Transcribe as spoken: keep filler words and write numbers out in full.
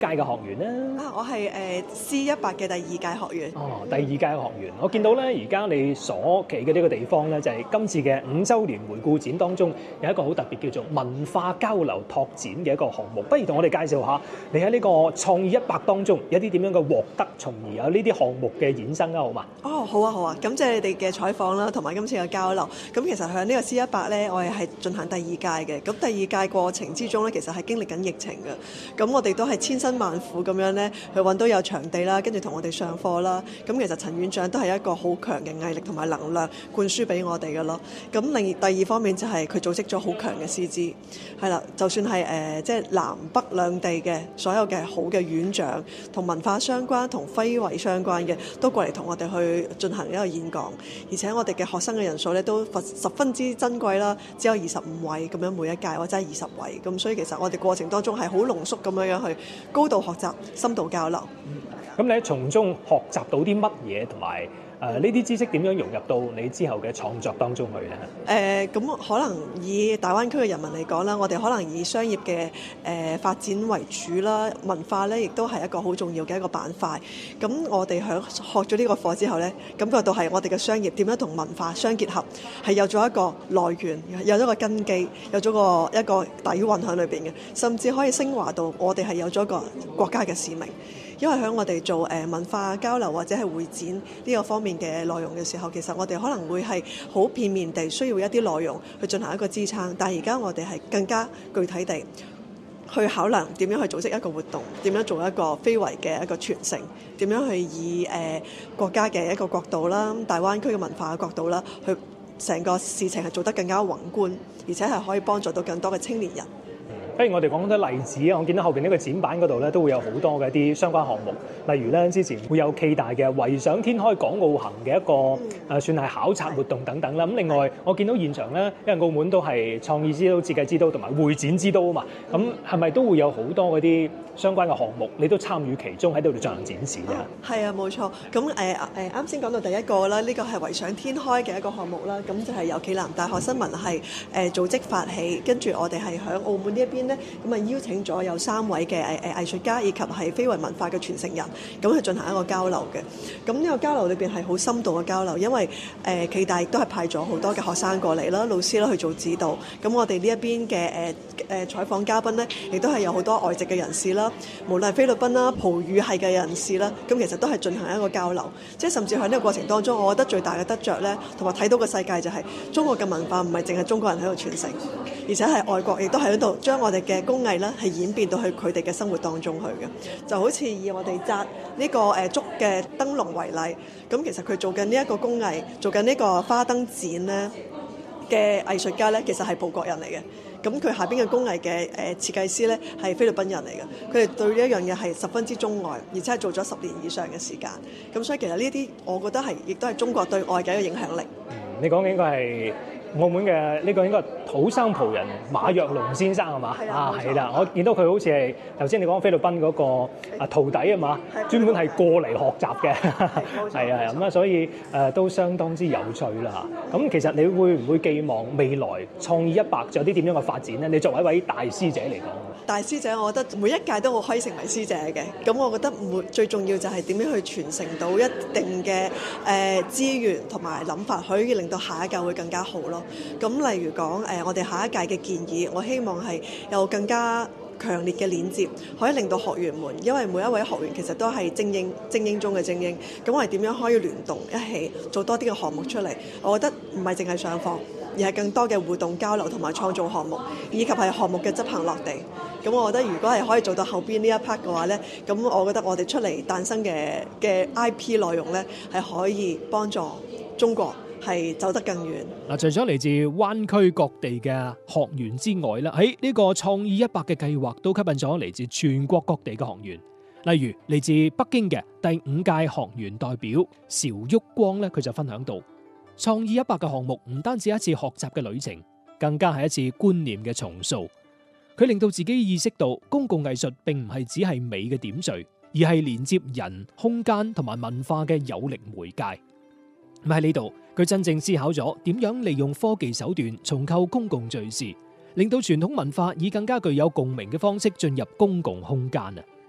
屆嘅學員咧？ 啊，我係誒 C 一百嘅第二屆學員。 哦，第二屆嘅學員，我見到咧，而家你所企嘅呢個地方咧，就係今次嘅五週年回顧展當中有一個好特別叫做文化交流拓展嘅一個項目。不如同我哋介紹下，你喺呢個創意一百當中有啲點樣嘅獲得，從而有呢啲項目嘅衍生啊，好嘛？ 哦，好啊，好啊，感謝你哋嘅採訪啦，同埋今次嘅交流。咁其實喺呢個 C 一百咧，我哋係進行第二屆嘅。咁第二屆過程之中咧，其實係經歷緊疫情嘅。咁我哋都係千辛萬苦咁樣咧，去揾到有場地啦，跟住同我哋上課啦。咁其實陳院長都係一個好強嘅毅力同埋能量灌輸俾我哋嘅咯。咁另第二方面就係佢組織咗好強嘅師資，係啦，就算係誒即係南北兩地嘅所有嘅好嘅院長，同文化相關、同非遺相關嘅，都過嚟同我哋去進行一個演講。而且我哋嘅學生嘅人數咧都十分之珍貴啦，只有二十五位咁樣每一屆，或者係二十位。咁所以其實我哋過程當中係好濃縮咁樣樣去高度學習、深度交流。 咁你喺從中學習到啲乜嘢，同埋誒呢啲知識點樣融入到你之後嘅創作當中去咧？ 誒咁、呃、可能以大灣區嘅人民嚟講啦，我哋可能以商業嘅誒、呃、發展為主啦，文化咧亦都係一個好重要嘅一個板塊。咁我哋喺學咗呢個課之後咧，感覺到係我哋嘅商業點樣同文化相結合，係有咗一個來源，有咗個根基，有咗個一個底蘊喺裏邊嘅，甚至可以升華到我哋係有咗個國家嘅使命。因為喺我哋做誒文化交流或者係會展呢個方面嘅內容嘅時候，其實我哋可能會係好片面地需要一啲內容去進行一個支撐，但係而家我哋係更加具體地去考量點樣去組織一個活動，點樣做一個非遺嘅一個傳承，點樣去以誒、呃、國家嘅一個角度啦、大灣區嘅文化嘅角度啦，去成個事情係做得更加宏觀，而且係可以幫助到更多嘅青年人。 不如我哋講多例子啊！我見到後邊呢個展板嗰度咧，都會有好多嘅一啲相關項目，例如咧之前會有暨大嘅維想天開港澳行嘅一個誒、嗯、算係考察活動等等啦。咁另外我見到現場咧，因為澳門都係創意之都、設計之都同埋會展之都啊嘛，咁係咪都會有好多嗰啲相關嘅項目，你都參與其中喺度進行展示啫？ 係啊，冇錯。咁誒誒啱先講到第一個啦，呢、這個係維想天開嘅一個項目啦。咁就係由暨南大學新聞系誒組織發起，跟住我哋係喺澳門呢一邊咧，咁啊邀請咗有三位嘅誒誒藝術家以及係非遺文化嘅傳承人，咁去進行一個交流嘅。咁呢個交流裏邊係好深度嘅交流，因為誒暨大亦都係派咗好多嘅學生過嚟啦，老師啦去做指導。咁我哋呢一邊嘅誒誒採訪嘉賓咧，亦都係有好多外籍嘅人士啦，無論係菲律賓啦、葡語系嘅人士啦，咁其實都係進行一個交流。即係甚至喺呢個過程當中，我覺得最大嘅得着咧，同埋睇到個世界就係中國嘅文化唔係淨係中國人喺度傳承，而且係外國亦都喺度將我哋嘅工藝咧係演變到去佢哋嘅生活當中去嘅。就好似以我哋紮呢個誒竹嘅燈籠為例，咁其實佢做緊呢一個工藝，做緊呢個花燈展咧嘅藝術家咧，其實係葡國人嚟嘅。咁佢下邊嘅工藝嘅誒設計師咧係菲律賓人嚟嘅，佢哋對呢一樣嘢係十分之鍾愛，而且係做咗十年以上嘅時間。咁所以其實呢啲我覺得係亦都係中國對外嘅一個影響力。 嗯，你講嘅應該係澳門嘅呢個應該係土生葡人馬若龍先生係嘛？啊，係啦，我見到佢好似係頭先你講菲律賓嗰個啊徒弟啊嘛，專門係過嚟學習嘅，係啊，咁啊，所以誒、呃、都相當之有趣啦。咁其實你會唔會寄望未來創意一百仲有啲點樣嘅發展咧？你作為一位大師姐嚟講， 大師姐，我覺得每一屆都我可以成為師姐嘅。咁我覺得每最重要就係點樣去傳承到一定嘅誒資源同埋諗法，可以令到下一屆會更加好咯。咁例如講誒、呃，我哋下一屆嘅建議，我希望係有更加強烈嘅鏈接，可以令到學員們，因為每一位學員其實都係精英精英中嘅精英，咁我哋點樣可以聯動一起做多啲嘅項目出嚟？我覺得唔係淨係上課，而係更多嘅互動交流同埋創造項目，以及係項目嘅執行落地。咁我覺得如果係可以做到後邊呢一 part 嘅話呢，咁我覺得我哋出嚟誕生嘅嘅 I P 內容呢，係可以幫助中國係走得更遠。 嗱，除咗嚟自灣區各地嘅學員之外啦，喺呢個創意一百嘅計劃都吸引咗嚟自全國各地嘅學員。例如嚟自北京嘅第五屆學員代表邵旭光咧，佢就分享到，創意一百嘅項目唔單止一次學習嘅旅程，更加係一次觀念嘅重塑。佢令到自己意識到，公共藝術並唔係只係美嘅點綴，而係連接人、空間同埋文化嘅有力媒介。咁喺呢度，佢真正思考咗點樣利用科技手段重構公共敘事，令到傳統文化以更加具有共鳴嘅方式進入公共空間啊！